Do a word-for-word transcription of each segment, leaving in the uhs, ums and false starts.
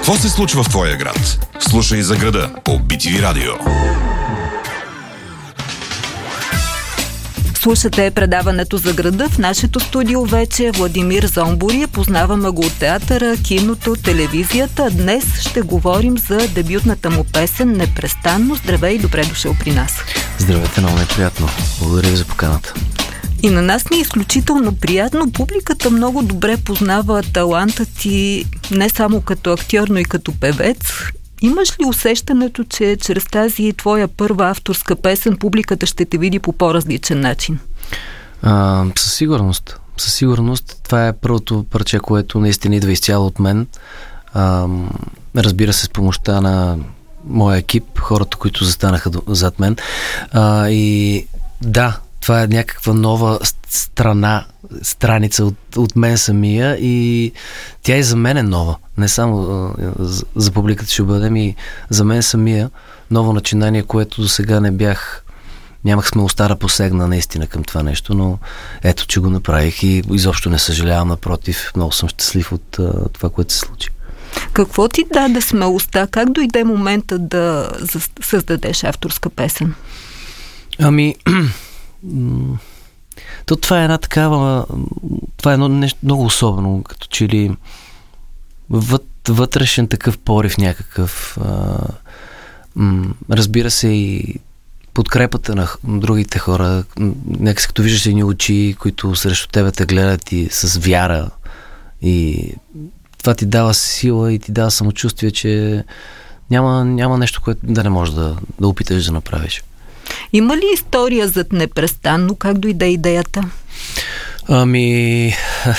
Какво се случва в твоя град? Слушай за града по Би Ти Ви Радио. Слушате предаването за града. В нашето студио вече е Владимир Зомбори. Познаваме го от театъра, киното, телевизията. Днес ще говорим за дебютната му песен "Непрестанно". Здравей и добре дошъл при нас. Здравейте, много неприятно. Благодаря ви за поканата. И на нас ни е изключително приятно. Публиката много добре познава таланта ти не само като актьор, но и като певец. Имаш ли усещането, че чрез тази твоя първа авторска песен публиката ще те види по по-различен начин? А, със сигурност. Със сигурност. Това е първото парче, което наистина идва изцяло от мен. А, разбира се, с помощта на моя екип, хората, които застанаха зад мен. А, и да, това е някаква нова страна, страница от, от мен самия и тя и за мен е нова. Не само а, за, за публиката ще бъде, и за мен самия ново начинание, което до сега не бях, нямах смелостта да посегна наистина към това нещо, но ето, че го направих и изобщо не съжалявам, напротив, много съм щастлив от а, това, което се случи. Какво ти даде смелостта? Как дойде момента да създадеш авторска песен? Ами... То това е една такава, това е едно нещо много особено, като че ли вът, вътрешен такъв порив някакъв. А, м, разбира се, и подкрепата на другите хора, някак като виждаш едни очи, които срещу тебе те гледат и с вяра, и това ти дава сила и ти дава самочувствие, че няма, няма нещо, което да не можеш да, да опиташ да направиш. Има ли история зад "Непрестанно"? Как дойде идеята? Ами...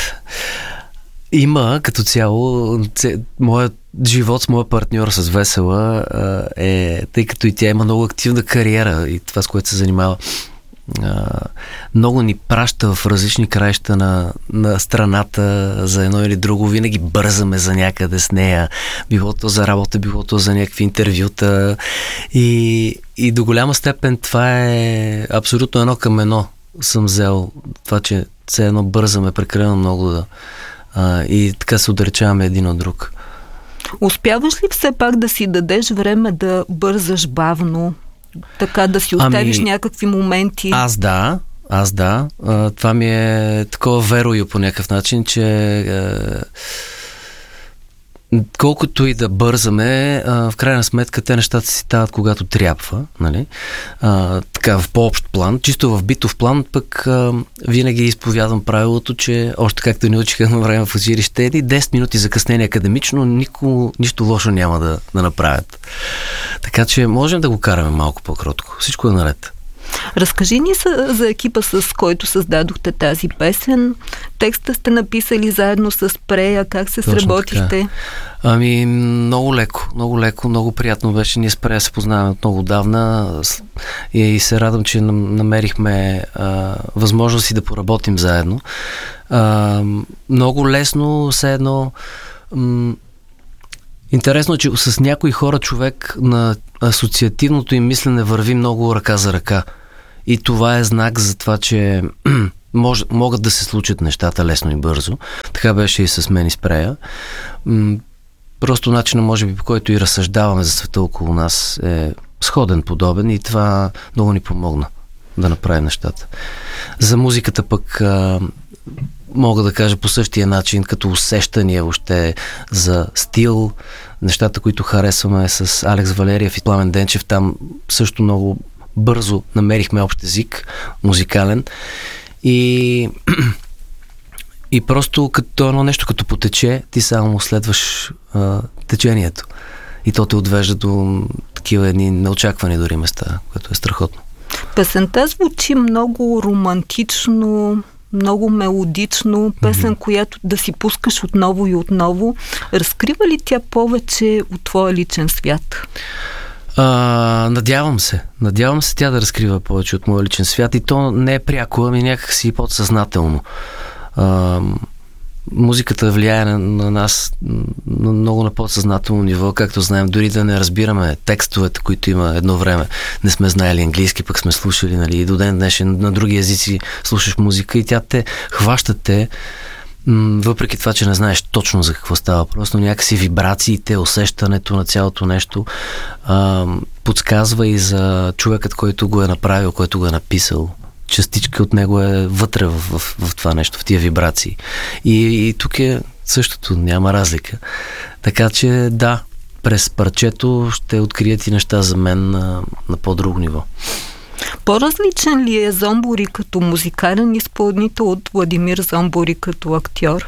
Има като цяло. Моят живот с моя партньор, с Весела, е, тъй като и тя има много активна кариера и това, с което се занимава, много ни праща в различни краища на, на страната за едно или друго. Винаги бързаме за някъде с нея. Било то за работа, било то за някакви интервюта. И, и до голяма степен това е абсолютно едно към едно. Съм взел това, че все едно бързаме прекалено много да, а, и така се отдалечаваме един от друг. Успяваш ли все пак да си дадеш време да бързаш бавно? Така да си оставиш ами, някакви моменти. Аз да, аз да. А, това ми е такова верою по някакъв начин, че а, колкото и да бързаме, а, в крайна сметка те нещата си стават когато трябва, нали? А, така в по-общ план. Чисто в битов план пък а, винаги изповядвам правилото, че още както ни учиха на време в училище, десет минути закъснение академично, никому нищо лошо няма да, да направят. Така че можем да го караме малко по-кротко. Всичко е наред. Разкажи ни за, за екипа, с който създадохте тази песен. Текста сте написали заедно с Прея. Как се Точно сработихте? Така. Ами, много леко, много леко, много приятно беше. Ние с Прея се познаваме от много давна и се радвам, че намерихме а, възможности да поработим заедно. А, много лесно, все едно... М- Интересно е, че с някои хора човек на асоциативното им мислене върви много ръка за ръка. И това е знак за това, че мож, могат да се случат нещата лесно и бързо. Така беше и с мен и с Прея. Просто начинът, може би, по който и разсъждаваме за света около нас, е сходен, подобен, и това много ни помогна да направим нещата. За музиката пък мога да кажа по същия начин, като усещания въобще за стил, нещата, които харесваме с Алекс Валериев и Пламен Денчев. Там също много бързо намерихме общ език, музикален. И, и просто като едно нещо като потече, ти само следваш а, течението. И то те отвежда до такива едни неочаквани дори места, което е страхотно. Песента звучи много романтично, много мелодично, песен, mm-hmm. която да си пускаш отново и отново. Разкрива ли тя повече от твоя личен свят? А, надявам се. Надявам се тя да разкрива повече от моя личен свят, и то не е пряко, ами някакси подсъзнателно. А, музиката влияе на, на нас на много на подсъзнателно ниво, както знаем, дори да не разбираме текстовете, които има едно време. Не сме знаели английски, пък сме слушали, нали, и до ден днешен на други езици слушаш музика и тя те хваща те въпреки това, че не знаеш точно за какво става въпрос, но някакси вибрациите, усещането на цялото нещо а, подсказва и за човекът, който го е направил, който го е написал. Частичка от него е вътре в, в, в това нещо, в тия вибрации. И, и тук е същото, няма разлика. Така че да, през парчето ще открият и неща за мен на, на по-друго ниво. По-различен ли е Зомбори като музикален изпълнител от Владимир Зомбори като актьор?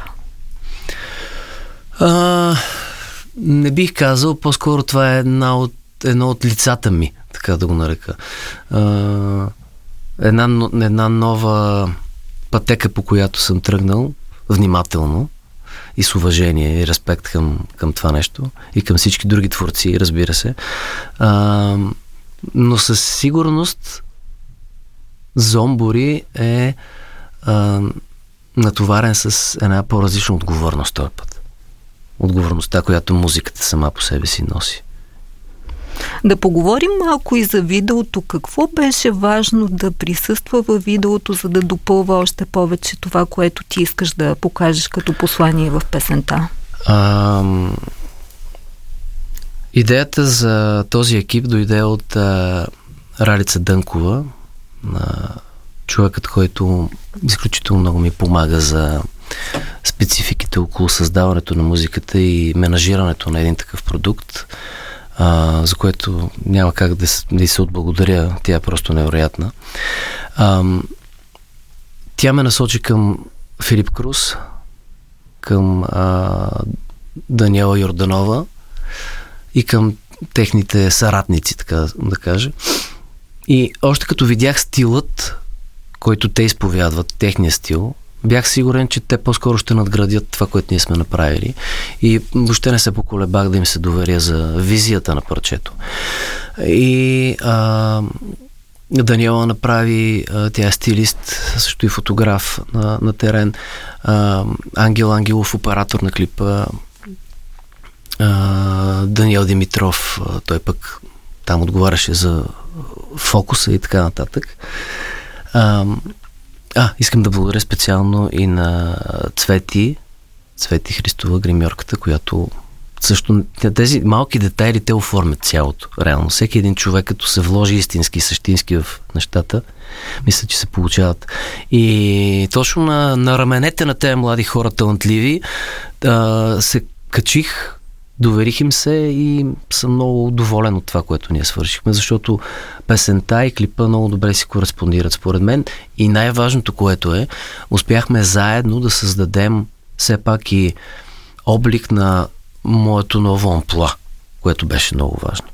А, не бих казал, по-скоро това е една от, едно от лицата ми, така да го нарека. А, една, една нова пътека, по която съм тръгнал внимателно и с уважение и респект към, към това нещо и към всички други творци, разбира се. А, но със сигурност Зомбори е а, натоварен с една по-различна отговорност този път. Отговорността, която музиката сама по себе си носи. Да поговорим малко и за видеото. Какво беше важно да присъства във видеото, за да допълва още повече това, което ти искаш да покажеш като послание в песента? А, идеята за този екип дойде от а, Ралица Дънкова, на човекът, който изключително много ми помага за спецификите около създаването на музиката и менажирането на един такъв продукт, а, за което няма как да, да се отблагодаря. Тя е просто невероятна. А, тя ме насочи към Филип Круз, към а, Даниела Йорданова и към техните съратници, така да кажа. И още като видях стилът, който те изповядват, техния стил, бях сигурен, че те по-скоро ще надградят това, което ние сме направили. И въобще не се поколебах да им се доверя за визията на парчето. И а, Даниела направи, а, тя е стилист, също и фотограф на, на терен. А, Ангел Ангелов, оператор на клипа. А, Даниел Димитров, а, той пък там отговаряше за фокуса и така нататък. А, а, искам да благодаря специално и на Цвети, Цвети Христова, гримьорката, която също тези малки детайли те оформят цялото. Реално. Всеки един човек, като се вложи истински, същински в нещата, мисля, че се получават. И точно на, на раменете на тези млади хора талантливи а, се качих, доверих им се и съм много доволен от това, което ние свършихме, защото песента и клипа много добре си кореспондират според мен и най-важното, което е, успяхме заедно да създадем все пак и облик на моето ново амплоа, което беше много важно.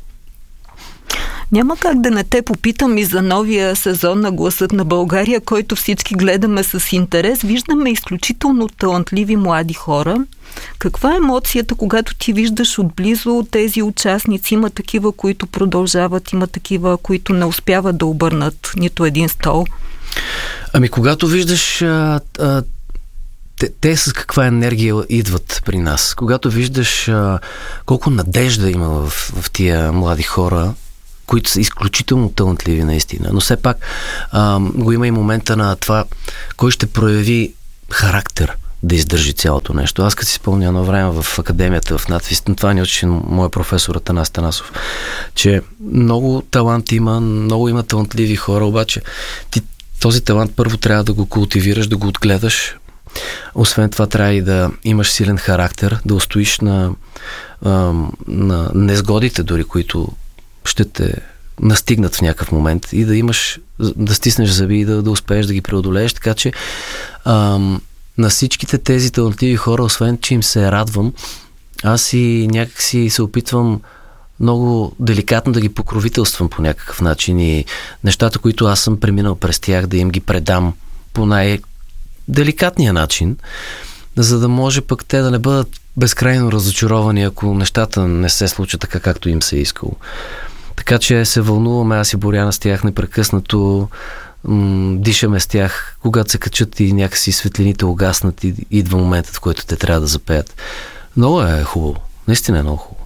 Няма как да не те попитам и за новия сезон на Гласът на България, който всички гледаме с интерес. Виждаме изключително талантливи млади хора. Каква е емоцията, когато ти виждаш отблизо тези участници? Има такива, които продължават, има такива, които не успяват да обърнат нито един стол. Ами когато виждаш а, а, те, те с каква енергия идват при нас, когато виждаш а, колко надежда има в, в тия млади хора, които са изключително талантливи наистина, но все пак а, го има и момента на това, кой ще прояви характер да издържи цялото нещо. Аз като си спомня едно време в академията в надвис, това ни учи моя професор Атанас Танасов, че много талант има, много има талантливи хора, обаче ти този талант първо трябва да го култивираш, да го отгледаш. Освен това трябва и да имаш силен характер, да устоиш на, а, на незгодите дори, които ще те настигнат в някакъв момент и да имаш, да стиснеш зъби и да, да успееш да ги преодолееш, така че ам, на всичките тези талантливи хора, освен че им се радвам, аз и някакси се опитвам много деликатно да ги покровителствам по някакъв начин и нещата, които аз съм преминал през тях, да им ги предам по най-деликатния начин, за да може пък те да не бъдат безкрайно разочаровани, ако нещата не се случат така, както им се е искало. Така че се вълнуваме, аз и Боряна с тях непрекъснато, м- дишаме с тях, когато се качат и някакси светлините угаснат и идва моментът, в който те трябва да запеят. Много е хубаво. Наистина е много хубаво.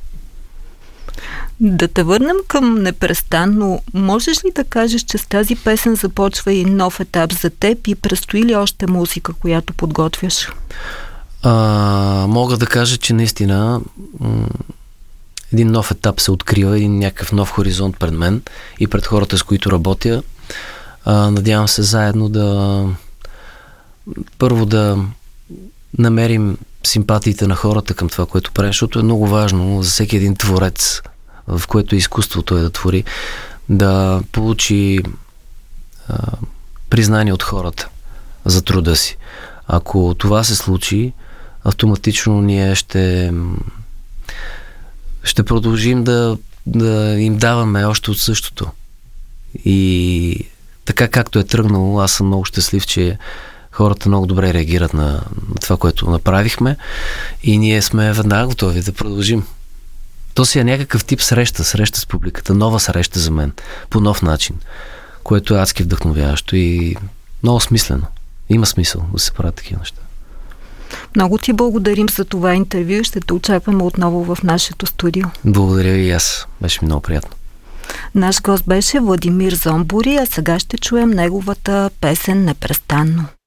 Да те върнем към Непрестанно. Можеш ли да кажеш, че с тази песен започва и нов етап за теб и предстои ли още музика, която подготвяш? А, мога да кажа, че наистина м- един нов етап се открива, един някакъв нов хоризонт пред мен и пред хората, с които работя. А, надявам се заедно да първо да намерим симпатиите на хората към това, което правим, защото е много важно за всеки един творец, в което изкуството е да твори, да получи а, признание от хората за труда си. Ако това се случи, автоматично ние ще ще продължим да, да им даваме още от същото. И така както е тръгнало, аз съм много щастлив, че хората много добре реагират на, на това, което направихме и ние сме веднага готови да продължим. То си е някакъв тип среща, среща с публиката, нова среща за мен, по нов начин, което е адски вдъхновяващо и много смислено. Има смисъл да се правят такива неща. Много ти благодарим за това интервю. Ще те очакваме отново в нашето студио. Благодаря и аз. Беше ми много приятно. Наш гост беше Владимир Зомбори, а сега ще чуем неговата песен "Непрестанно".